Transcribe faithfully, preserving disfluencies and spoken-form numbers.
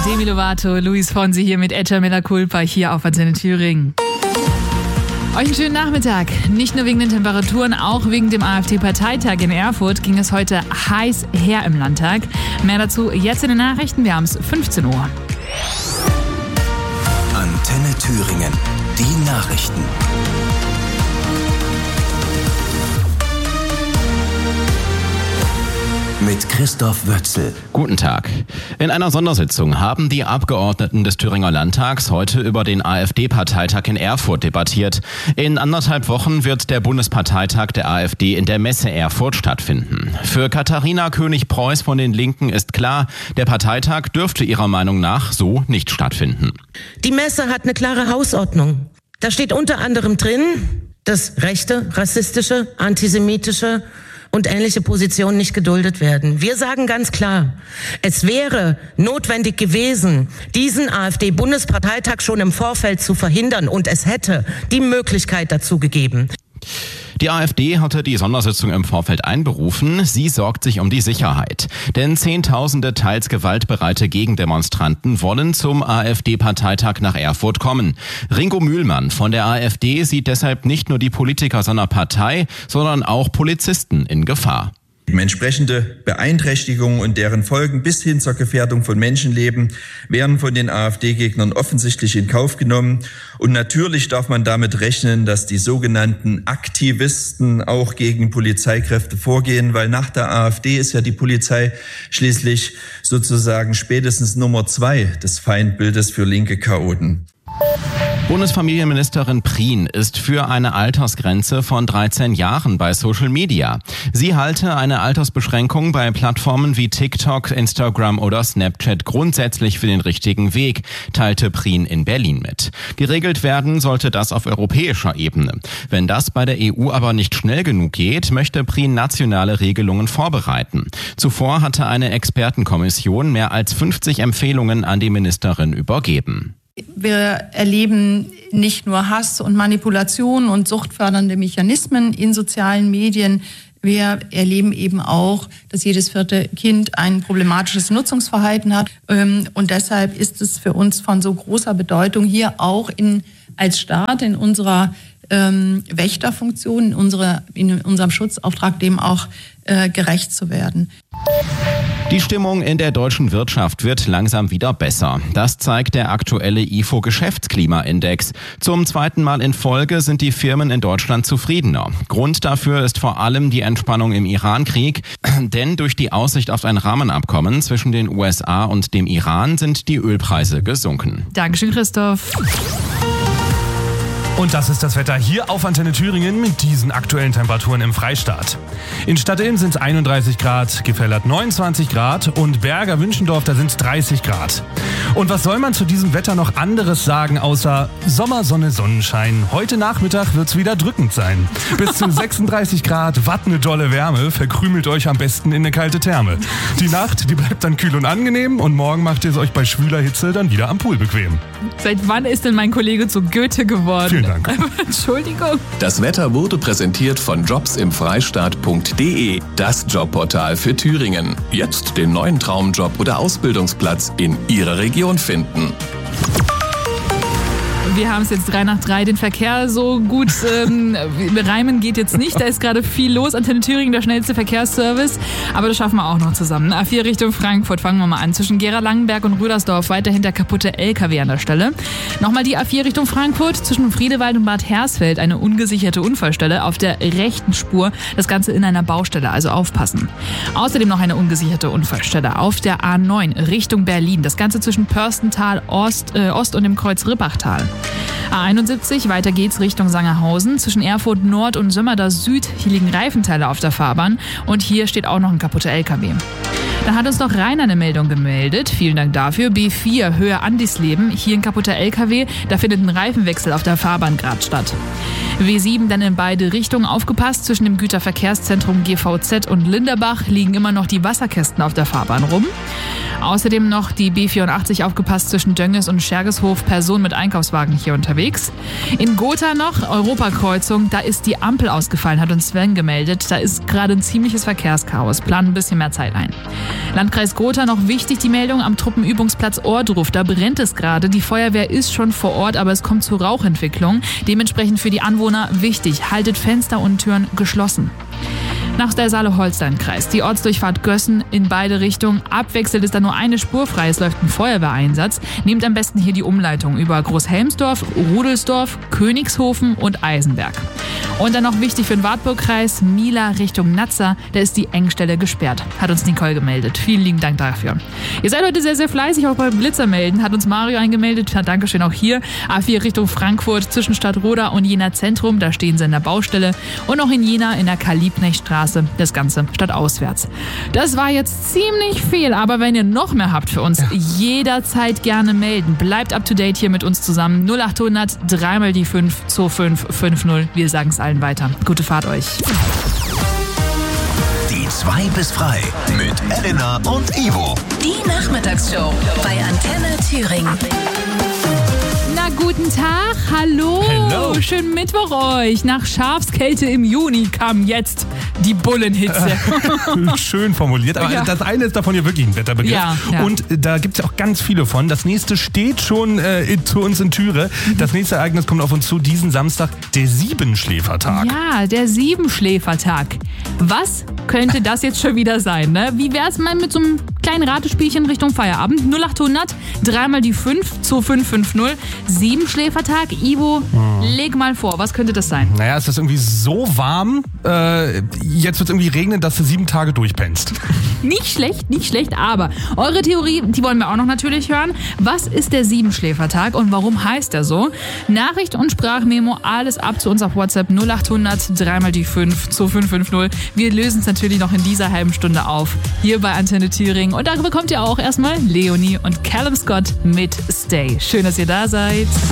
Demi Lovato, Luis Fonsi hier mit Echa Mea Culpa hier auf Antenne Thüringen. Euch einen schönen Nachmittag. Nicht nur wegen den Temperaturen, auch wegen dem AfD-Parteitag in Erfurt ging es heute heiß her im Landtag. Mehr dazu jetzt in den Nachrichten. Wir haben es fünfzehn Uhr. Antenne Thüringen. Die Nachrichten. Mit Christoph Wötzel. Guten Tag. In einer Sondersitzung haben die Abgeordneten des Thüringer Landtags heute über den AfD-Parteitag in Erfurt debattiert. In anderthalb Wochen wird der Bundesparteitag der AfD in der Messe Erfurt stattfinden. Für Katharina König-Preuß von den Linken ist klar, der Parteitag dürfte ihrer Meinung nach so nicht stattfinden. Die Messe hat eine klare Hausordnung. Da steht unter anderem drin, dass rechte, rassistische, antisemitische und ähnliche Positionen nicht geduldet werden. Wir sagen ganz klar, es wäre notwendig gewesen, diesen AfD-Bundesparteitag schon im Vorfeld zu verhindern, und es hätte die Möglichkeit dazu gegeben. Die AfD hatte die Sondersitzung im Vorfeld einberufen. Sie sorgt sich um die Sicherheit. Denn Zehntausende teils gewaltbereite Gegendemonstranten wollen zum AfD-Parteitag nach Erfurt kommen. Ringo Mühlmann von der AfD sieht deshalb nicht nur die Politiker seiner Partei, sondern auch Polizisten in Gefahr. Entsprechende Beeinträchtigungen und deren Folgen bis hin zur Gefährdung von Menschenleben werden von den AfD-Gegnern offensichtlich in Kauf genommen. Und natürlich darf man damit rechnen, dass die sogenannten Aktivisten auch gegen Polizeikräfte vorgehen, weil nach der AfD ist ja die Polizei schließlich sozusagen spätestens Nummer zwei des Feindbildes für linke Chaoten. Bundesfamilienministerin Prien ist für eine Altersgrenze von dreizehn Jahren bei Social Media. Sie halte eine Altersbeschränkung bei Plattformen wie TikTok, Instagram oder Snapchat grundsätzlich für den richtigen Weg, teilte Prien in Berlin mit. Geregelt werden sollte das auf europäischer Ebene. Wenn das bei der E U aber nicht schnell genug geht, möchte Prien nationale Regelungen vorbereiten. Zuvor hatte eine Expertenkommission mehr als fünfzig Empfehlungen an die Ministerin übergeben. Wir erleben nicht nur Hass und Manipulation und suchtfördernde Mechanismen in sozialen Medien. Wir erleben eben auch, dass jedes vierte Kind ein problematisches Nutzungsverhalten hat. Und deshalb ist es für uns von so großer Bedeutung, hier auch in, als Staat in unserer ähm, Wächterfunktion, in, unsere, in unserem Schutzauftrag dem auch äh, gerecht zu werden. Die Stimmung in der deutschen Wirtschaft wird langsam wieder besser. Das zeigt der aktuelle I F O-Geschäftsklimaindex. Zum zweiten Mal in Folge sind die Firmen in Deutschland zufriedener. Grund dafür ist vor allem die Entspannung im Iran-Krieg. Denn durch die Aussicht auf ein Rahmenabkommen zwischen den U S A und dem Iran sind die Ölpreise gesunken. Dankeschön, Christoph. Und das ist das Wetter hier auf Antenne Thüringen mit diesen aktuellen Temperaturen im Freistaat. In Stadtilm sind es einunddreißig Grad, Gefellert neunundzwanzig Grad und Berger Wünschendorf, da sind es dreißig Grad. Und was soll man zu diesem Wetter noch anderes sagen, außer Sommer, Sonne, Sonnenschein? Heute Nachmittag wird's wieder drückend sein. Bis zu sechsunddreißig Grad, watt eine dolle Wärme, verkrümelt euch am besten in eine kalte Therme. Die Nacht, die bleibt dann kühl und angenehm und morgen macht ihr es euch bei schwüler Hitze dann wieder am Pool bequem. Seit wann ist denn mein Kollege zu Goethe geworden? Vielen Dank. Entschuldigung. Das Wetter wurde präsentiert von jobs im freistaat punkt de, das Jobportal für Thüringen. Jetzt den neuen Traumjob oder Ausbildungsplatz in Ihrer Region finden. Wir haben es jetzt drei nach drei. Den Verkehr so gut ähm, reimen geht jetzt nicht. Da ist gerade viel los. Antenne Thüringen, der schnellste Verkehrsservice. Aber das schaffen wir auch noch zusammen. A vier Richtung Frankfurt. Fangen wir mal an. Zwischen Gera-Langenberg und Rüdersdorf weiterhin der kaputte L K W an der Stelle. Nochmal die A vier Richtung Frankfurt. Zwischen Friedewald und Bad Hersfeld eine ungesicherte Unfallstelle auf der rechten Spur. Das Ganze in einer Baustelle, also aufpassen. Außerdem noch eine ungesicherte Unfallstelle auf der A neun Richtung Berlin. Das Ganze zwischen Pörstental Ost, äh, Ost und dem Kreuz Rippachtal. A einundsiebzig, weiter geht's Richtung Sangerhausen. Zwischen Erfurt Nord und Sömmerda Süd, hier liegen Reifenteile auf der Fahrbahn. Und hier steht auch noch ein kaputter L K W. Dann hat uns noch Rainer eine Meldung gemeldet. Vielen Dank dafür. B vier, Höhe Andisleben. Hier ein kaputter L K W. Da findet ein Reifenwechsel auf der Fahrbahn gerade statt. W sieben dann in beide Richtungen aufgepasst. Zwischen dem Güterverkehrszentrum G V Z und Linderbach liegen immer noch die Wasserkästen auf der Fahrbahn rum. Außerdem noch die B vierundachtzig aufgepasst zwischen Dönges und Schergeshof, Personen mit Einkaufswagen hier unterwegs. In Gotha noch, Europakreuzung, da ist die Ampel ausgefallen, hat uns Sven gemeldet. Da ist gerade ein ziemliches Verkehrschaos, planen ein bisschen mehr Zeit ein. Landkreis Gotha noch wichtig, die Meldung am Truppenübungsplatz Ohrdruf, da brennt es gerade. Die Feuerwehr ist schon vor Ort, aber es kommt zur Rauchentwicklung. Dementsprechend für die Anwohner wichtig, haltet Fenster und Türen geschlossen. Nach der Saale-Holstein-Kreis. Die Ortsdurchfahrt Gössen in beide Richtungen. Abwechselnd ist da nur eine Spur frei. Es läuft ein Feuerwehreinsatz. Nehmt am besten hier die Umleitung über Großhelmsdorf, Rudelsdorf, Königshofen und Eisenberg. Und dann noch wichtig für den Wartburg-Kreis, Mila Richtung Nazza. Da ist die Engstelle gesperrt. Hat uns Nicole gemeldet. Vielen lieben Dank dafür. Ihr seid heute sehr, sehr fleißig, auch bei Blitzer melden. Hat uns Mario eingemeldet. Ja, Dankeschön auch hier. A vier Richtung Frankfurt zwischen Stadtroda und Jena Zentrum. Da stehen sie in der Baustelle. Und auch in Jena in der Karl-Liebknecht-Straße. Das Ganze stadtauswärts. Das war jetzt ziemlich viel, aber wenn ihr noch mehr habt für uns, jederzeit gerne melden. Bleibt up to date hier mit uns zusammen. null acht hundert, dreimal die fünf, zwei fünf fünf null. Wir sagen es allen weiter. Gute Fahrt euch. Die zwei bis frei mit Elena und Ivo. Die Nachmittagsshow bei Antenne Thüringen. Na, guten Tag, hallo. Hello. Schönen Mittwoch euch. Nach Schafskälte im Juni kam jetzt die Bullenhitze. Schön formuliert, aber Ja. das eine ist davon ja wirklich ein Wetterbegriff. Ja, ja. Und da gibt es ja auch ganz viele von. Das nächste steht schon äh, zu uns in Türe. Das nächste Ereignis kommt auf uns zu diesen Samstag, der Siebenschläfertag. Ja, der Siebenschläfertag. Was könnte das jetzt schon wieder sein, ne? Wie wär's mal mit so einem kleinen Ratespielchen Richtung Feierabend? null acht hundert, dreimal die fünf, zwei fünf fünf null. Siebenschläfertag. Ivo, Hm. leg mal vor, was könnte das sein? Naja, es ist irgendwie so warm, äh, jetzt wird es irgendwie regnen, dass du sieben Tage durchpennst. Nicht schlecht, nicht schlecht, aber eure Theorie, die wollen wir auch noch natürlich hören. Was ist der Siebenschläfertag und warum heißt er so? Nachricht und Sprachmemo, alles ab zu uns auf WhatsApp null acht hundert, dreimal die fünf, zwei fünf fünf null. Wir lösen es natürlich noch in dieser halben Stunde auf, hier bei Antenne Thüringen. Und da bekommt ihr auch erstmal Leonie und Callum Scott mit Stay. Schön, dass ihr da seid.